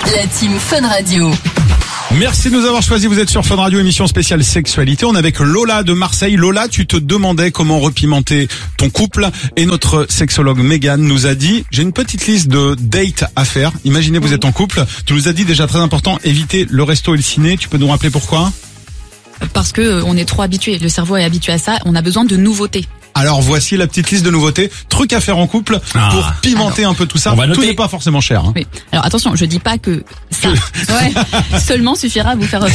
La team Fun Radio. Merci de nous avoir choisis. Vous êtes sur Fun Radio, émission spéciale sexualité. On est avec Lola de Marseille. Lola, tu te demandais comment repimenter ton couple et notre sexologue Mégane nous a dit, j'ai une petite liste de dates à faire. Imaginez, vous êtes en couple. Tu nous as dit déjà très important, éviter le resto et le ciné. Tu peux nous rappeler pourquoi? Parce que on est trop habitué. Le cerveau est habitué à ça. On a besoin de nouveautés. Alors voici la petite liste de nouveautés, trucs à faire en couple pour pimenter un peu tout ça. Tout n'est pas forcément cher. Hein. Oui. Alors attention, je dis pas que ça seulement suffira à vous faire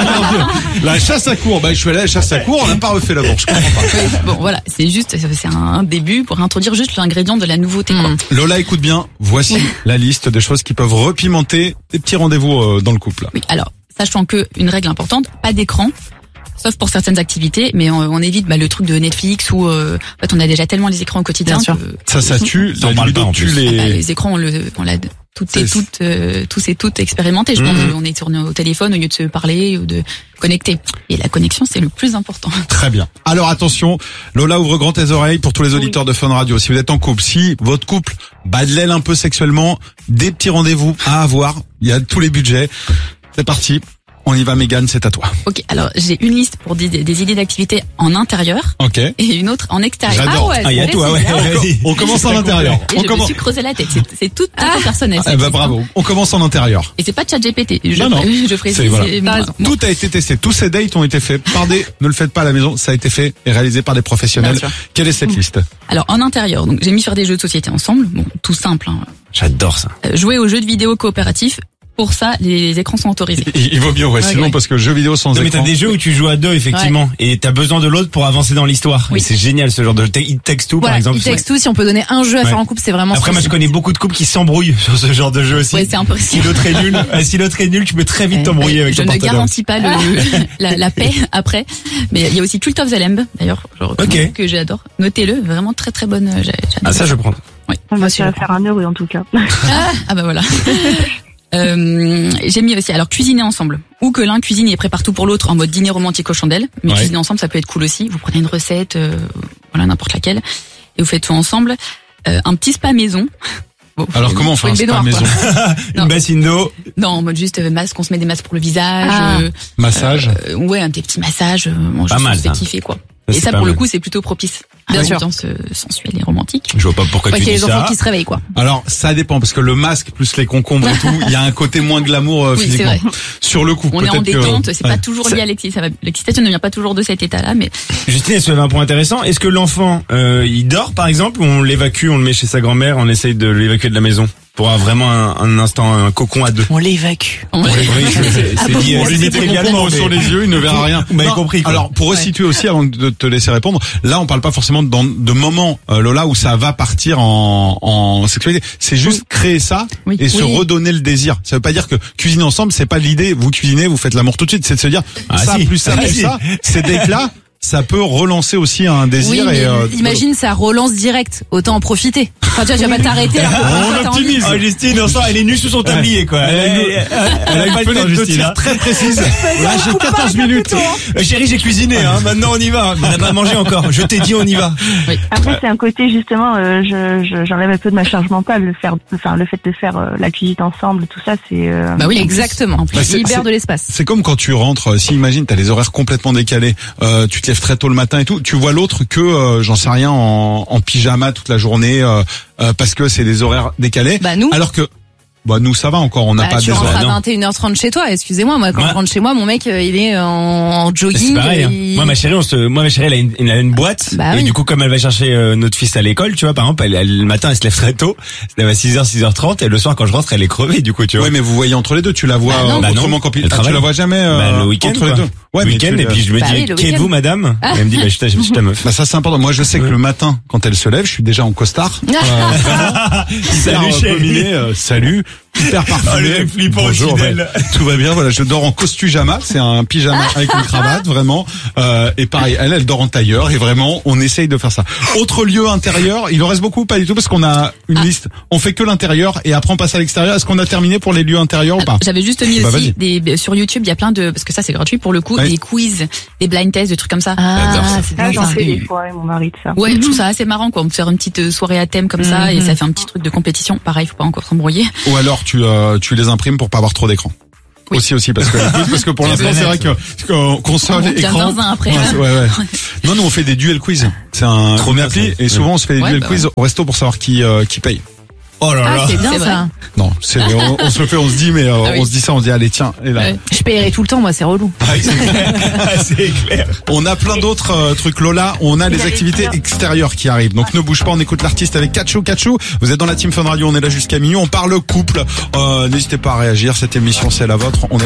la chasse à court. Je suis allé à la chasse à court, on n'a pas refait la bourse. Je comprends pas. Oui, bon voilà, c'est juste, c'est un début pour introduire juste l'ingrédient de la nouveauté. Quoi. Lola, écoute bien. Voici la liste des choses qui peuvent repimenter des petits rendez-vous dans le couple. Oui. Alors sachant que une règle importante, pas d'écran. Sauf pour certaines activités, mais on évite le truc de Netflix où en fait on a déjà tellement les écrans au quotidien. Ça tue. Ça parle pas en plus. Les écrans, on l'a tous et toutes expérimenté. Je pense qu'on est sur nos téléphones au lieu de se parler ou de connecter. Et la connexion, c'est le plus important. Très bien. Alors attention, Lola, ouvre grand tes oreilles pour tous les auditeurs de Fun Radio. Si vous êtes en couple, si votre couple bat de l'aile un peu sexuellement, des petits rendez-vous à avoir. Il y a tous les budgets. C'est parti. On y va, Mégane, c'est à toi. Ok, alors j'ai une liste pour des idées d'activités en intérieur. Ok. Et une autre en extérieur. J'adore. Il y a toi, On commence en intérieur. Et je me suis creusé la tête. C'est tout personnel. Bravo. On commence en intérieur. Et c'est pas ChatGPT. Non. Je précise. Tout a été testé. Tous ces dates ont été faits par ne le faites pas à la maison. Ça a été fait et réalisé par des professionnels. Quelle est cette liste? Alors en intérieur, donc j'ai mis sur des jeux de société ensemble. Bon, tout simple. Hein. J'adore ça. Jouer aux jeux de vidéo coopératifs. Pour ça, les écrans sont autorisés. Il vaut mieux, sinon parce que jeux vidéo sans écran. Mais t'as des jeux où tu joues à deux, effectivement, et t'as besoin de l'autre pour avancer dans l'histoire. Oui. Et c'est génial ce genre de It Takes Two, par exemple. It Takes Two, si on peut donner un jeu à faire en couple, c'est vraiment. Après, moi, je connais beaucoup de couples qui s'embrouillent sur ce genre de jeu aussi. Ouais, c'est impossible. Si l'autre est nul, tu peux très vite t'embrouiller avec ton partenaire. Je ne garantis pas la paix après, mais il y a aussi Cult of the Lamb, d'ailleurs, que j'adore. Notez-le, vraiment très très bonne. Ça je prends. Oui. On va faire un heureux en tout cas. Voilà. J'ai mis aussi cuisiner ensemble ou que l'un cuisine et prépare tout pour l'autre en mode dîner romantique aux chandelles, mais cuisiner ensemble ça peut être cool aussi. Vous prenez une recette n'importe laquelle et vous faites tout ensemble. Un petit spa maison. Bon, alors comment on fait un spa maison? Une bassine d'eau? Non, en mode juste masque, on se met des masques pour le visage. Massage? Un petit massage. Pas mal, ça fait kiffer quoi. Ça, et ça pour le coup c'est plutôt propice à l'ambiance sensuelle et romantique. Je vois pas pourquoi tu dis ça. Il y a les enfants qui se réveillent quoi. Alors ça dépend parce que le masque plus les concombres et tout, il y a un côté moins glamour physiquement. C'est vrai. Sur le coup, on est en détente, c'est pas toujours lié à l'excitation. L'excitation ne vient pas toujours de cet état-là, mais. Justine, elle soulève un point intéressant. Est-ce que l'enfant il dort par exemple ou on l'évacue, on le met chez sa grand-mère, on essaye de l'évacuer de la maison? Pour avoir vraiment un instant, un cocon à deux. On l'évacue. C'est dit, on lui met légalement sur les yeux, il ne verra rien. Vous m'avez compris, quoi. Alors, pour resituer aussi, avant de te laisser répondre, là, on parle pas forcément de moments, Lola, où ça va partir en sexualité. C'est juste créer ça et se redonner le désir. Ça veut pas dire que cuisiner ensemble, c'est pas l'idée. Vous cuisinez, vous faites l'amour tout de suite. C'est de se dire, plus ça, ces dates-là, ça peut relancer aussi un désir. Imagine, ça relance direct. Autant en profiter. Enfin, tu vas pas t'arrêter. On optimise. Justine, elle est nue sous son tablier, quoi. Elle a une fenêtre de tir très précise. Là, j'ai 14 minutes. Chérie, j'ai cuisiné, maintenant on y va. On n'a pas mangé encore. Je t'ai dit, on y va. Après, c'est un côté, justement, j'enlève un peu de ma charge mentale. Le fait de faire la cuisine ensemble, tout ça, c'est... oui, exactement. En plus, libère de l'espace. C'est comme quand tu rentres, si imagine, t'as les horaires complètement décalés, tu te lèves très tôt le matin et tout, tu vois l'autre que, j'en sais rien, en pyjama toute la journée, parce que c'est des horaires décalés. Nous. Alors que nous ça va encore, on n'a pas des horaires. Tu rentres à 21h30 chez toi, excusez-moi, moi quand je rentre chez moi, mon mec il est en jogging. C'est pareil. Moi ma chérie elle a une boîte et du coup comme elle va chercher notre fils à l'école, tu vois, par exemple, le matin elle se lève très tôt, elle se lève à 6h et le soir quand je rentre elle est crevée du coup, tu vois. Oui, mais vous voyez entre les deux, tu la vois autrement quand tu la vois jamais le week-end entre les deux. Ouais, le week-end, et puis je me dis, qui êtes-vous, madame? Elle me dit, je suis ta meuf. Ça, c'est important. Moi, je sais que le matin, quand elle se lève, je suis déjà en costard. Salut. Hyper parfumé. Bonjour, tout va bien. Voilà, je dors en costujama. C'est un pyjama avec une cravate, vraiment. Et pareil, elle dort en tailleur. Et vraiment, on essaye de faire ça. Autre lieu intérieur, il en reste beaucoup, pas du tout, parce qu'on a une liste. On fait que l'intérieur et après on passe à l'extérieur. Est-ce qu'on a terminé pour les lieux intérieurs ou pas? J'avais juste mis aussi sur YouTube, il y a plein de, parce que ça c'est gratuit pour le coup, des quiz, des blind tests, des trucs comme ça. J'en fais des fois avec mon mari de ça. Ouais, je trouve ça assez marrant, quoi. On peut faire une petite soirée à thème comme ça et ça fait un petit truc de compétition. Pareil, faut pas encore s'embrouiller. Ou alors, tu les imprimes pour pas avoir trop d'écran. Oui. Aussi parce que pour l'instant c'est vrai que console écran. Après. Ouais. Non, nous on fait des duel quiz. C'est une appli et souvent on se fait des duel quiz au resto pour savoir qui paye. Oh là là. C'est bien ça. Non, on se le fait, on se dit mais on se dit ça, on se dit allez tiens et là. Ouais. Je paierai tout le temps, moi c'est relou. C'est clair. On a plein d'autres trucs Lola, on a les activités extérieures qui arrivent. Donc ne bouge pas, on écoute l'artiste avec Kachou. Vous êtes dans la Team Fun Radio, on est là jusqu'à minuit, on parle couple. N'hésitez pas à réagir, cette émission c'est la vôtre. On est là